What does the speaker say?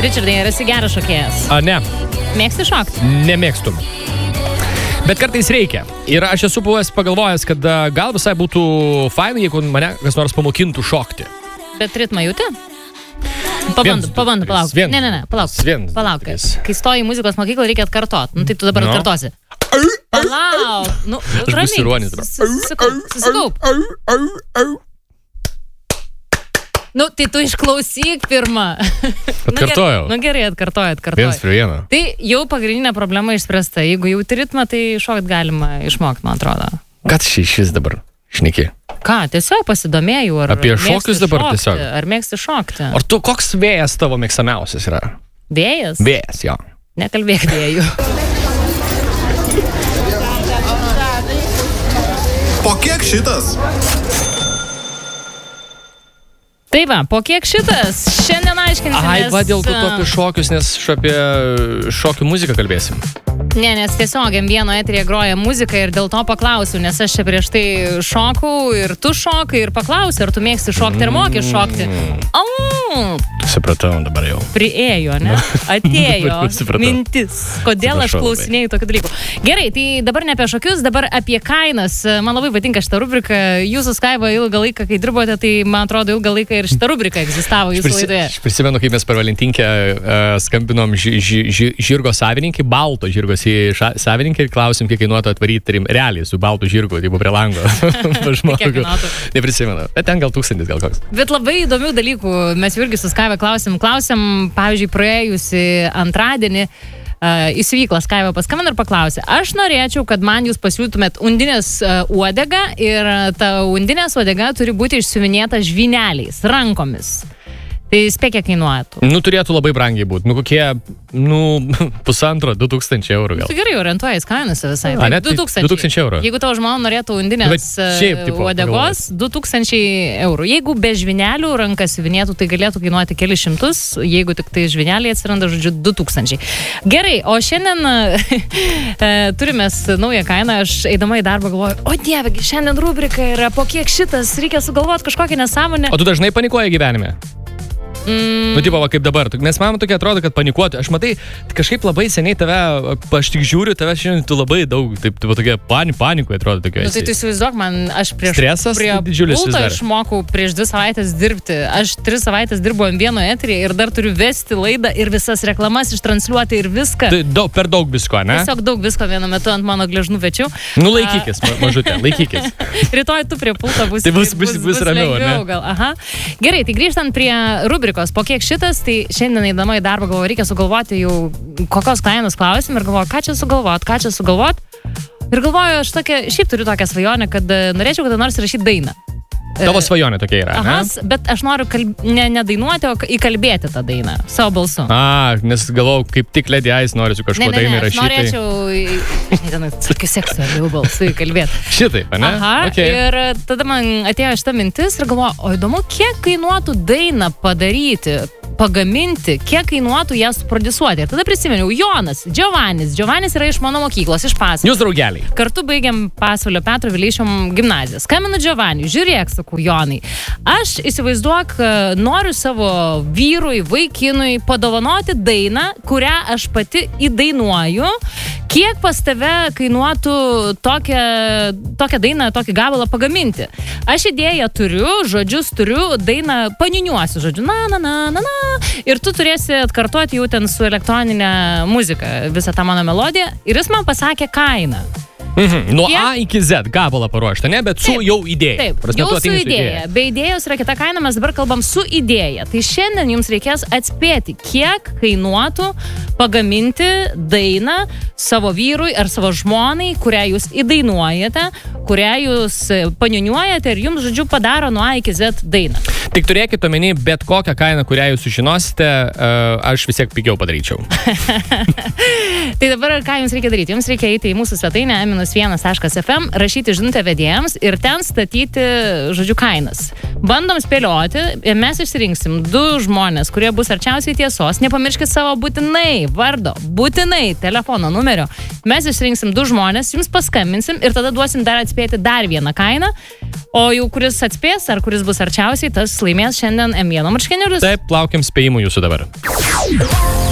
Richardai, ar esi geras šokėjas? Ne. Mėgsti šokti? Nemėgstu. Bet kartais reikia. Ir aš esu buvęs pagalvojęs, kad gal visai būtų fainai, jeigu mane kas nors pamokintų šokti. Bet ritmą jauti? Pabandom, palauk. Ne, palauk. Kai stoji į muzikos mokyklą, reikia atkartot. Nu, tai tu dabar atkartosi. Palauk. Nu, ramiai. Susikaup. Nu, tai tu išklausyk pirmą. Atkartojau. Nu, gerai, atkartoju. 1-1. Tai jau pagrindinė problema išspręsta. Jeigu jauti ritmą, tai šokt galima išmokti, man atrodo. Ką tu šis dabar šneki? Ką, tiesiog pasidomėjau, ar apie šokius dabar šokti, tiesiog. Ar mėgsti šokti? Ar tu, koks vėjas tavo mėgstamiausias yra? Vėjas? Vėjas, jo. Nekalbėk vėjų. Po kiek šitas? Tai va, po kiek šitas? Šiandien aiškinsimės... Ai, va, dėl to apie šokius, nes apie šokių muziką kalbėsim. Ne, nes tiesiog M1 eteryje groja muzika ir dėl to paklausiu, nes aš čia prieš tai šokau ir tu šokai ir paklausiu, ar tu mėgsti šokti ir moki šokti. Supratau dabar jau. Priėjo, ne? Atėjo mintis. Kodėl aš klausinėjau tokių dalykų. Gerai, tai dabar ne apie šokius, dabar apie kainas. Man labai patinka šitą rubriką. Jūsų Skaiva ilgą laiką, kai dirbote, tai man atrodo ilgą laiką ir šitą rubriką egzistavo jūsų laidoje. Aš prisimenu, kaip mes per Valentinkę skambinom žirgo savininkai, balto žirgo savininkai ir klausim, kiek kainuotų atvaryti realiai su baltu žirgu, tai buvo prie lango. Neprisimenu. Bet ten gal 1000 gal koks. Bet labai įdomių dalykų. Mes irgi su Skaiva klausėm, pavyzdžiui, praėjusį antradienį į Syvyklą Skaiva paskambino ir paklausė, aš norėčiau, kad man jūs pasiūlytumėt undinės uodegą ir ta undinės uodega turi būti išsiuvinėta žvyneliais, rankomis. Tai spėk, kiek kainuotų. Nu, turėtų labai brangiai būti. Nu, kokie, 1,5–2,000 eurų gal. Tu gerai orientuojas kainose visai. A, net 2000 eurų. Jeigu tavo žmona norėtų undinės uodegos, 2000 eurų. Jeigu be žvynelių rankas siuvinėtų, tai galėtų kainuoti kelius šimtus. Jeigu tik tai žvyneliai atsiranda, žodžiu, 2000. Gerai, o šiandien turime naują kainą. Aš eidama į darbą galvoju, o dieve, šiandien rubrika yra po kiek šitas, reikia sugalvoti kažkokią nesąmonę. O tu dažnai panikuoji gyvenime? Nu, tipo, va, kaip dabar, nes man tokia atrodo, kad panikuoti. Aš matai, kažkaip labai seniai tave, aš tik žiūriu, tave šiandien tu labai daug, taip, tokia panikoje atrodo tokia. Nu, tai tu įsivaizduok, man, aš prieš stresas didžiulis vis dar. Išmokau prieš 2 savaitės dirbti. Aš 3 savaitės dirbu M1 eteryje ir dar turiu vesti laidą ir visas reklamas ištransliuoti ir viską. Tai per daug visko, ne? Tiesiog daug visko vienu metu ant mano gležnų pečių. Nu, laikykis, mažutė, laikykis. Rytoj tu prie pulto būsi. Tai bus ramiau, ne? Gal. Aha. Gerai, tai grįžtant prie rubrikos, po kiek šitas, tai šiandien eidama į darbą galvoju, reikia sugalvoti jau kokios kainos klausim ir galvoju, ką čia sugalvot. Ir galvoju, aš šiaip turiu tokią svajonę, kad norėčiau kada nors rašyti dainą. Tavo svajonė tokia yra, ne? Bet aš noriu ne dainuoti, o įkalbėti tą dainą savo balsu. Nes galvojau, kaip tik Lady Ice nori su kažkuo dainą rašyti. Aš norėčiau tokiu seksualiu balsu įkalbėti. Šitaip, ne? Aha, okay. Ir tada man atėjo šita mintis ir galvoju, o įdomu, kiek kainuotų dainą padaryti, pagaminti, kiek kainuotų ją suprodusuoti. Ir tada prisiminiau, Giovanis yra iš mano mokyklos, iš Pasvalio. Jūs draugeliai. Kartu baigiam Pasvalio Petro Vileišio gimnaziją. Skambinu Giovaniui, žiūrėk, sakau, Jonai, aš įsivaizduok, noriu savo vyrui, vaikinui padovanoti dainą, kurią aš pati įdainuoju. Kiek pas tave kainuotų tokią dainą, tokį gabalą pagaminti? Aš idėją turiu, žodžius turiu, dainą paniuniuosiu, žodžiu, ir tu turėsi atkartoti jau ten su elektroninė muzika visą tą mano melodiją ir jis man pasakė kainą. Nuo A iki Z gabalą paruoštą, ne? Bet su jau idėja. Taip, jau su idėja. Be idėjos yra kita kaina, mes dabar kalbam su idėja. Tai šiandien jums reikės atspėti, kiek kainuotų pagaminti dainą savo vyrui ar savo žmonai, kurią jūs įdainuojate, kurią jūs paniuniuojate ir jums, žodžiu, padaro nuo A iki Z dainą. Tik turėkite omeny, bet kokią kainą, kurią jūs sužinosite, aš vis tiek pigiau padaryčiau. Tai dabar ką jums reikia daryti? Jums reikia eiti į mūsų svetainę -1.fm, rašyti žinutę vedėjams ir ten statyti, žodžiu, kainas. Bandom spėlioti, mes išsirinksim 2 žmonės, kurie bus arčiausiai tiesos. Nepamirškit savo būtinai vardo, būtinai telefono numerio. Mes išsirinksim 2 žmonės, jums paskambinsim ir tada duosim dar atspėti dar vieną kainą. O jau kuris atspės, ar kuris bus arčiausiai, tas laimės šiandien M1 marškinėlius. Taip, laukiam spėjimų jūsų dabar. Wow.